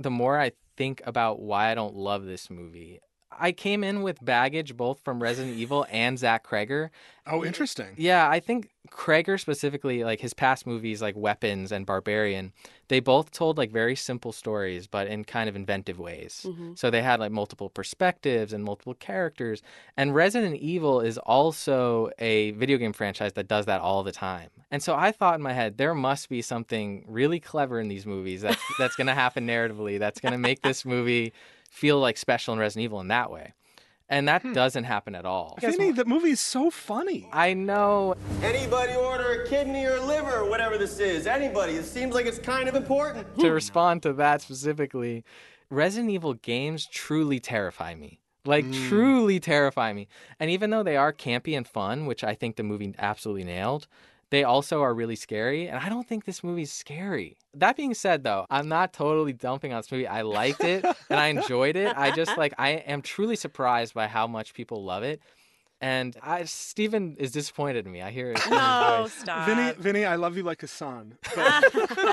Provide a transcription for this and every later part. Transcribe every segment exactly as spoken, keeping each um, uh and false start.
the more I think about why I don't love this movie. I came in with baggage both from Resident Evil and Zach Kreger. Oh, interesting. Yeah, I think Kreger specifically, like his past movies like Weapons and Barbarian, they both told like very simple stories, but in kind of inventive ways. Mm-hmm. So they had like multiple perspectives and multiple characters. And Resident Evil is also a video game franchise that does that all the time. And so I thought in my head, there must be something really clever in these movies that's, that's going to happen narratively, that's going to make this movie feel like special in Resident Evil in that way. And that hmm. doesn't happen at all. Vinny, the movie is so funny. I know. Anybody order a kidney or liver or whatever this is? Anybody. It seems like it's kind of important. To respond to that specifically, Resident Evil games truly terrify me. Like, mm. truly terrify me. And even though they are campy and fun, which I think the movie absolutely nailed, they also are really scary, and I don't think this movie's scary. That being said, though, I'm not totally dumping on this movie. I liked it, and I enjoyed it. I just, like, I am truly surprised by how much people love it. And I, Steven is disappointed in me. I hear it. No, stop. Vinny, Vinny, I love you like a son. But,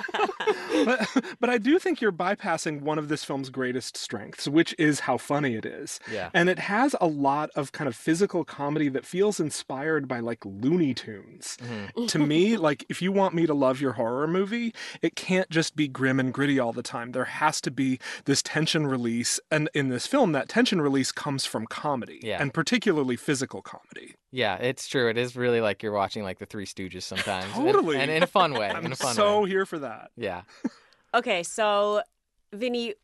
but, but I do think you're bypassing one of this film's greatest strengths, which is how funny it is. Yeah. And it has a lot of kind of physical comedy that feels inspired by like Looney Tunes. Mm-hmm. To me, like if you want me to love your horror movie, it can't just be grim and gritty all the time. There has to be this tension release. And in this film, that tension release comes from comedy, yeah. and particularly physical comedy. Yeah, it's true. It is really like you're watching like the Three Stooges sometimes. Totally. And, and in a fun way. I'm in a fun so way. here for that. Yeah. Okay, so Vinny,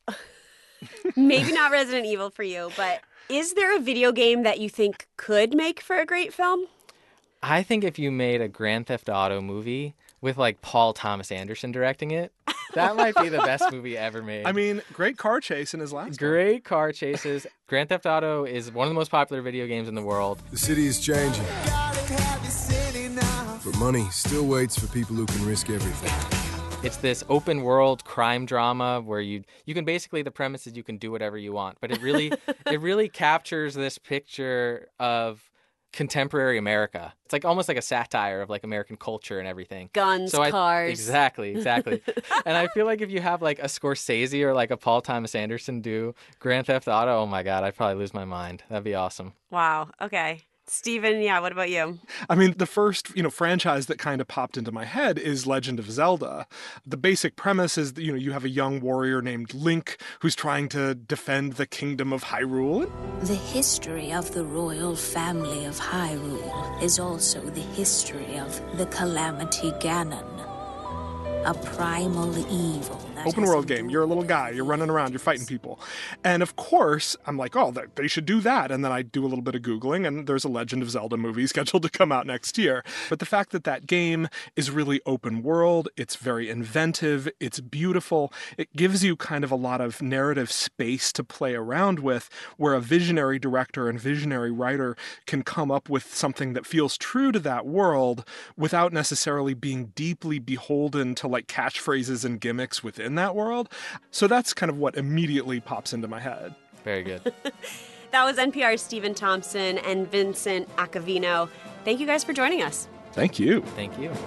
maybe not Resident Evil for you, but is there a video game that you think could make for a great film? I think if you made a Grand Theft Auto movie with like Paul Thomas Anderson directing it, that might be the best movie ever made. I mean, great car chase in his last Great one. car chases. Grand Theft Auto is one of the most popular video games in the world. The city is changing. But money still waits for people who can risk everything. It's this open world crime drama where you you can basically, the premise is you can do whatever you want, but it really it really captures this picture of contemporary America. It's like almost like a satire of like American culture and everything. Guns, so I, cars. Exactly, exactly. And I feel like if you have like a Scorsese or like a Paul Thomas Anderson do Grand Theft Auto, oh my God, I'd probably lose my mind. That'd be awesome. Wow. Okay. Steven, yeah, what about you? I mean, the first, you know, franchise that kind of popped into my head is Legend of Zelda. The basic premise is that, you know, you have a young warrior named Link who's trying to defend the kingdom of Hyrule. The history of the royal family of Hyrule is also the history of the Calamity Ganon, a primal evil. Open world game. You're a little guy. You're running around. You're fighting people. And of course, I'm like, oh, they should do that. And then I do a little bit of Googling, and there's a Legend of Zelda movie scheduled to come out next year. But the fact that that game is really open world, it's very inventive, it's beautiful, it gives you kind of a lot of narrative space to play around with, where a visionary director and visionary writer can come up with something that feels true to that world without necessarily being deeply beholden to like catchphrases and gimmicks within that world. So that's kind of what immediately pops into my head. Very good. That was N P R's Stephen Thompson and Vincent Acavino. Thank you guys for joining us. Thank you. Thank you.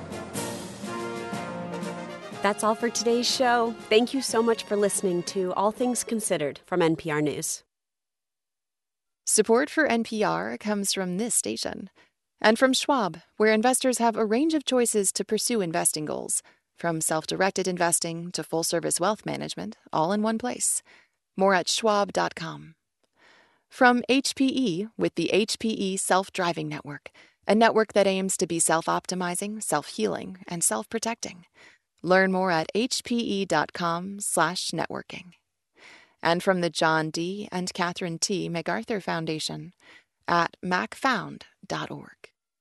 That's all for today's show. Thank you so much for listening to All Things Considered from N P R News. Support for N P R comes from this station and from Schwab, where investors have a range of choices to pursue investing goals. From self-directed investing to full-service wealth management, all in one place. More at schwab dot com. From H P E with the H P E Self-Driving Network, a network that aims to be self-optimizing, self-healing, and self-protecting. Learn more at h p e dot com slash networking. And from the John D. and Catherine T. MacArthur Foundation at mac found dot org.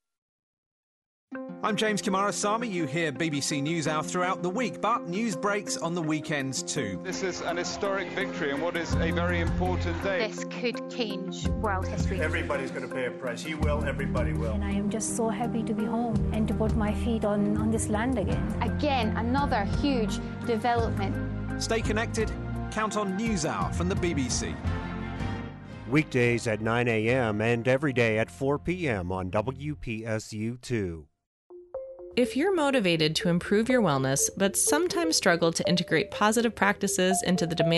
I'm James Kimarasamy. You hear B B C News Hour throughout the week, but news breaks on the weekends too. This is an historic victory and what is a very important day. This could change world history. Everybody's going to pay a price. You will, everybody will. And I am just so happy to be home and to put my feet on, on this land again. Again, another huge development. Stay connected. Count on News Hour from the B B C. Weekdays at nine a.m. and every day at four p.m. on W P S U two. If you're motivated to improve your wellness, but sometimes struggle to integrate positive practices into the demand